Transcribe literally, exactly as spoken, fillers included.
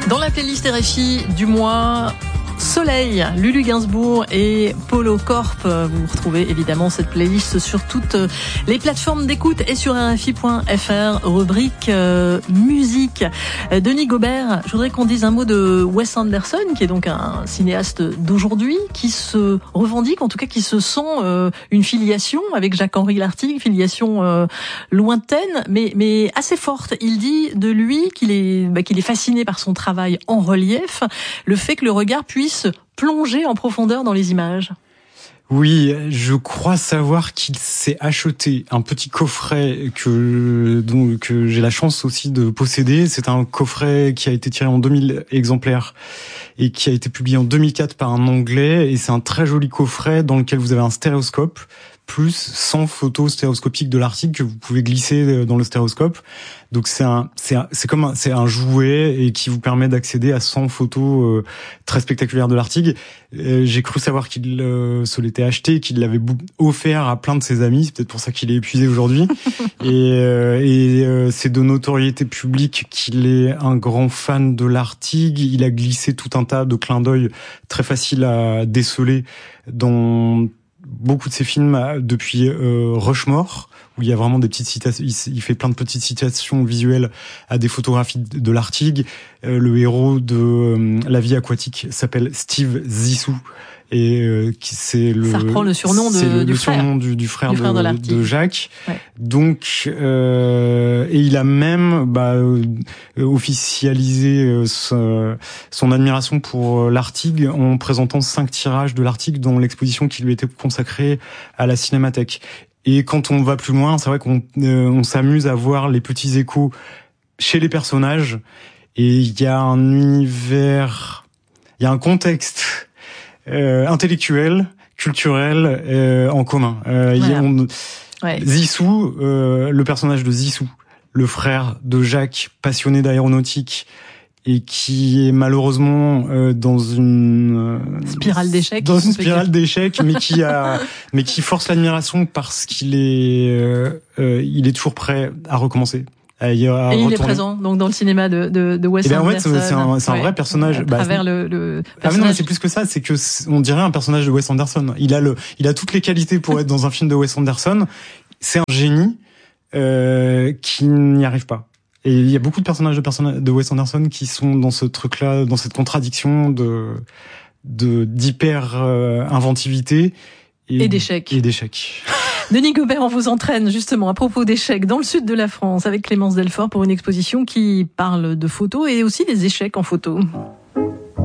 Dans la playlist R F I du mois, Soleil, Lulu Gainsbourg et Polo Corp. Vous retrouvez évidemment cette playlist sur toutes les plateformes d'écoute et sur R F I point F R, rubrique euh, musique. Denis Gobert, je voudrais qu'on dise un mot de Wes Anderson, qui est donc un cinéaste d'aujourd'hui, qui se revendique, en tout cas qui se sent euh, une filiation avec Jacques-Henri Lartigue, filiation euh, lointaine, mais, mais assez forte. Il dit de lui qu'il est, bah, qu'il est fasciné par son travail en relief, le fait que le regard puisse plonger en profondeur dans les images. Oui, je crois savoir qu'il s'est acheté un petit coffret que dont, que j'ai la chance aussi de posséder. C'est un coffret qui a été tiré en deux mille exemplaires et qui a été publié en deux mille quatre par un Anglais. Et c'est un très joli coffret dans lequel vous avez un stéréoscope plus cent photos stéréoscopiques de Lartigue que vous pouvez glisser dans le stéréoscope. Donc c'est un, c'est un, c'est comme un, c'est un jouet et qui vous permet d'accéder à cent photos euh, très spectaculaires de Lartigue. Euh, j'ai cru savoir qu'il euh, se l'était acheté, qu'il l'avait offert à plein de ses amis. C'est peut-être pour ça qu'il est épuisé aujourd'hui. et euh, et euh, c'est de notoriété publique qu'il est un grand fan de Lartigue. Il a glissé tout un tas de clins d'œil très faciles à déceler dans beaucoup de ses films depuis euh, Rushmore, où il y a vraiment des petites citations, il fait plein de petites citations visuelles à des photographies de Lartigue. Euh, le héros de euh, La vie aquatique s'appelle Steve Zissou. Et euh, c'est le ça reprend le surnom de, c'est le, du, le frère. surnom du, du frère du frère de, de, de, de Jacques. Ouais. Donc euh, et il a même bah, euh, officialisé euh, ce, son admiration pour Lartigue en présentant cinq tirages de Lartigue dans l'exposition qui lui était consacrée à la Cinémathèque. Et quand on va plus loin, c'est vrai qu'on euh, on s'amuse à voir les petits échos chez les personnages. Et il y a un univers, il y a un contexte Euh, intellectuel, culturel euh, en commun. Euh, voilà. on, ouais. Zissou, euh, le personnage de Zissou, le frère de Jacques, passionné d'aéronautique et qui est malheureusement euh, dans une euh, spirale d'échecs. Dans une spirale d'échecs, mais qui a, mais qui force l'admiration parce qu'il est, euh, euh, il est toujours prêt à recommencer. À et retourner. Il est présent donc dans le cinéma de de, de Wes eh bien, Anderson. En fait, c'est un, c'est un ouais, vrai personnage. À bah, travers le, le personnage. Ah mais non, mais c'est plus que ça. C'est que on dirait un personnage de Wes Anderson. Il a le, il a toutes les qualités pour être dans un film de Wes Anderson. C'est un génie euh, qui n'y arrive pas. Et il y a beaucoup de personnages de personnages de Wes Anderson qui sont dans ce truc-là, dans cette contradiction de de d'hyper euh, inventivité et, et d'échecs. Et d'échecs. Denis Gobert, on vous entraîne justement à propos d'échecs dans le sud de la France avec Clémence Delfort pour une exposition qui parle de photos et aussi des échecs en photo.